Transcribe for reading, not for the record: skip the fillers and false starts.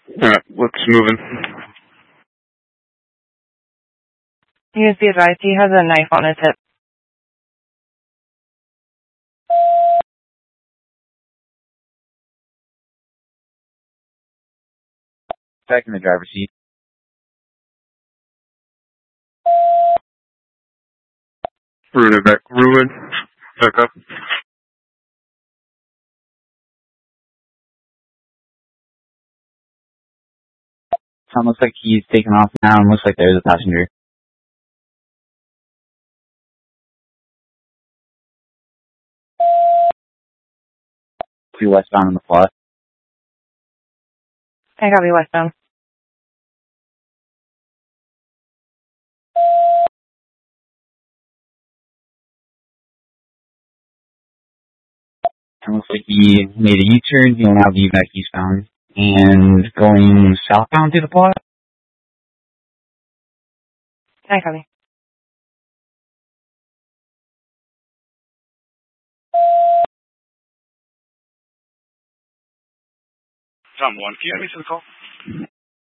Alright, let's move in. Please be advised, he has a knife on his hip. Back in the driver's seat. Ruin it back. Ruin. Back up. Tom looks like he's taken off now and looks like there's a passenger. Two westbound on the plot. I copy westbound. And looks like he made a U-turn. He'll now be back eastbound and going southbound through the plot. I copy. Tom 1, can you add me to the call?